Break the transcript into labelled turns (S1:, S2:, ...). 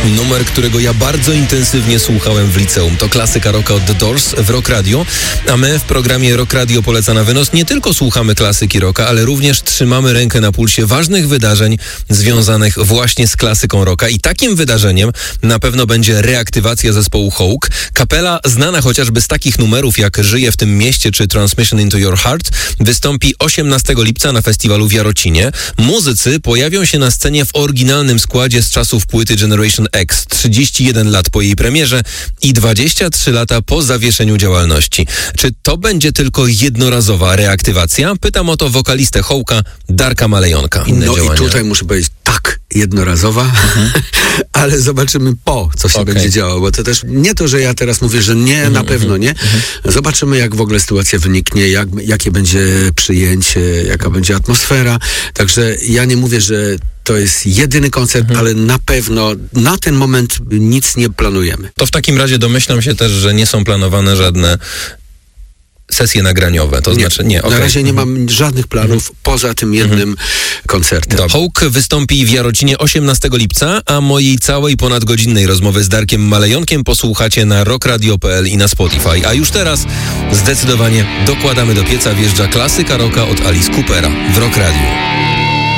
S1: Numer, którego ja bardzo intensywnie słuchałem w liceum. To klasyka rocka od The Doors w Rock Radio, a my w programie Rock Radio Poleca na wynos nie tylko słuchamy klasyki rocka, ale również trzymamy rękę na pulsie ważnych wydarzeń związanych właśnie z klasyką rocka. I takim wydarzeniem na pewno będzie reaktywacja zespołu Hawk. Kapela znana chociażby z takich numerów jak Żyję w tym mieście czy Transmission into Your Heart wystąpi 18 lipca na festiwalu w Jarocinie. Muzycy pojawią się na scenie w oryginalnym składzie z czasów płyty Generation X, 31 lat po jej premierze i 23 lata po zawieszeniu działalności. Czy to będzie tylko jednorazowa reaktywacja? Pytam o to wokalistę Hawka, Darka Malejonka.
S2: I tutaj muszę powiedzieć, tak, jednorazowa, ale zobaczymy co się będzie działo, bo to też nie to, że ja teraz mówię, że nie, na pewno nie. Zobaczymy, jak w ogóle sytuacja wyniknie, jakie będzie przyjęcie, jaka będzie atmosfera. Także ja nie mówię, że to jest jedyny koncert, ale na pewno na ten moment nic nie planujemy.
S1: To w takim razie domyślam się też, że nie są planowane żadne sesje nagraniowe, to znaczy nie.
S2: Na razie nie mam żadnych planów poza tym jednym koncertem.
S1: Hawk wystąpi w Jarocinie 18 lipca, a mojej całej ponadgodzinnej rozmowy z Darkiem Malejonkiem posłuchacie na rockradio.pl i na Spotify. A już teraz zdecydowanie dokładamy do pieca, wjeżdża klasyka rocka od Alice Coopera w Rock Radio.